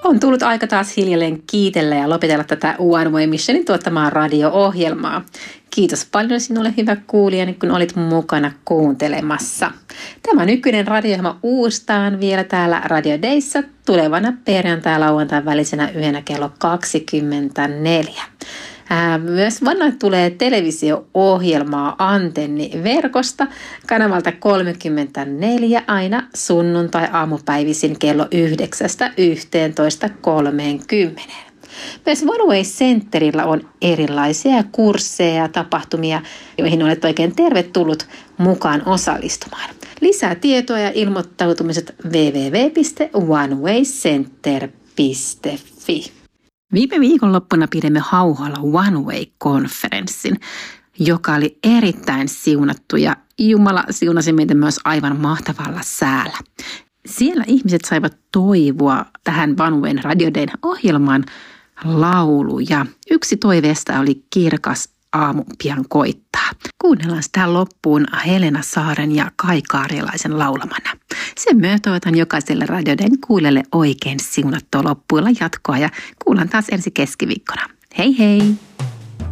On tullut aika taas hiljalleen kiitellä ja lopetella tätä One Way Missionin tuottamaa radio-ohjelmaa. Kiitos paljon sinulle, hyvä kuulijani, kun olit mukana kuuntelemassa. Tämä nykyinen radio-ohjelma uustaan vielä täällä Radio Dayssa tulevana perjantai-lauantain välisenä yönä kello 24. Myös vannoin tulee televisio-ohjelmaa Antenni-verkosta kanavalta 34 aina sunnuntai-aamupäivisin kello 9:11:30. Myös One Way Centerillä on erilaisia kursseja ja tapahtumia, joihin olet oikein tervetullut mukaan osallistumaan. Lisää tietoa ja ilmoittautumiset www.onewaycenter.fi. Viime viikonloppuna pidimme Hauhalla One Way-konferenssin, joka oli erittäin siunattu ja Jumala siunasi meitä myös aivan mahtavalla säällä. Siellä ihmiset saivat toivoa tähän One Wayn Radio Dayn ohjelmaan lauluja. Yksi toiveesta oli Kirkas aamu pian koittaa. Kuunnellaan sitä loppuun Helena Saaren ja Kai Kaarjalaisen laulamana. Sen myötä toivotan jokaiselle Radio Dayn kuulelle oikein siunattua loppuilla jatkoa ja kuullaan taas ensi keskiviikkona. Hei hei!